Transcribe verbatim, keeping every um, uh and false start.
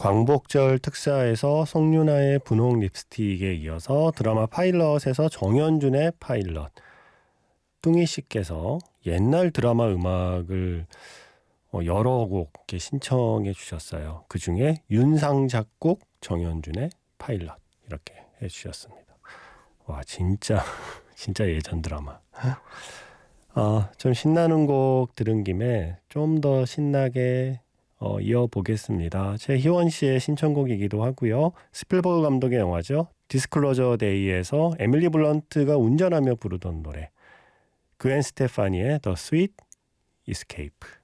광복절 특사에서 송윤아의 분홍 립스틱에 이어서 드라마 파일럿에서 정현준의 파일럿, 뚱이 씨께서 옛날 드라마 음악을 여러 곡 이렇게 신청해 주셨어요. 그 중에 윤상 작곡, 정현준의 파일럿 이렇게 해주셨습니다. 와, 진짜 진짜 예전 드라마. 아, 좀 신나는 곡 들은 김에 좀 더 신나게 어, 이어보겠습니다. 최희원 씨의 신청곡이기도 하고요. 스필버그 감독의 영화죠. 디스클로저 데이에서 에밀리 블런트가 운전하며 부르던 노래, 그웬 스테파니의 The Sweet Escape.